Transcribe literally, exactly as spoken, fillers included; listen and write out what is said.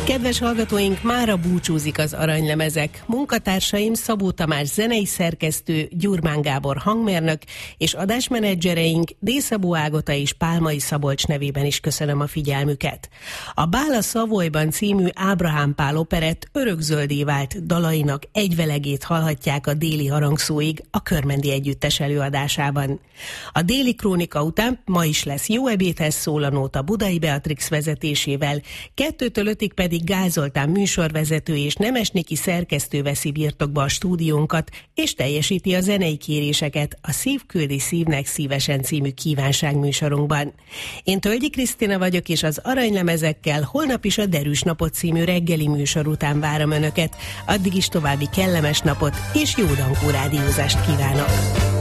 Kedves hallgatóink, mára búcsúzik az Aranylemezek. Munkatársaim Szabó Tamás zenei szerkesztő, Gyurmán Gábor hangmérnök, és adásmenedzsereink D. Szabó Ágota és Pálmai Szabolcs nevében is köszönöm a figyelmüket. A Bál a Szavolyban című Ábrahám Pál operett örökzöldé vált dalainak egyvelegét hallhatják a Déli harangszóig a Körmendi Együttes előadásában. A Déli Krónika után ma is lesz Jó ebédhez szól a nóta Budai Beatrix vezetésével, kettőtől ötig pedig Gál Zoltán műsorvezető és Nemesniki szerkesztő veszi birtokba a stúdiónkat, és teljesíti a zenei kéréseket a Szív küldi szívnek szívesen című kívánságműsorunkban. Én Tölgyi Krisztina vagyok, és az Aranylemezekkel holnap is a Derűs napot című reggeli műsor után várom Önöket. Addig is további kellemes napot és jó dankó rádiózást kívánok!